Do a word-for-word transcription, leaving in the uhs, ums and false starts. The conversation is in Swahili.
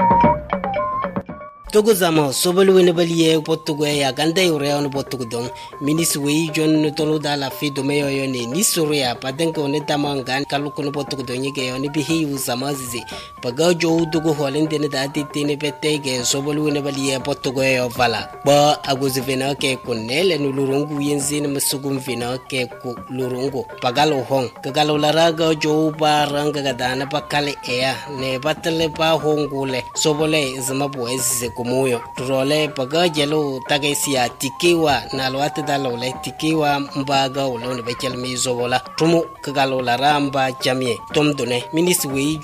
Togo zama sobolu wene baliye potugo ya ganda yure on potugo don minis wei jon tolo da la fi do meyo yone ni soria padenko ne tamangan kaluko no potugo don yege yone bihi uzama zizi paga jo dugo holende ne da titine petege sobolu wene baliye potugo yo vala ba aguzi vena ke konele no lurungu yenzine masugum vena ke ko lurungu pagalo hong kagalo laraga jo baranga gadana pakale ea ne batale pa hongule sobole zama boezi kumuyo role paga jelo tagesia tikiwa na lwate dalole tikiwa mbaga ulone bekel mizo bola tumu kagalo la ramba jamie tomdone minis wei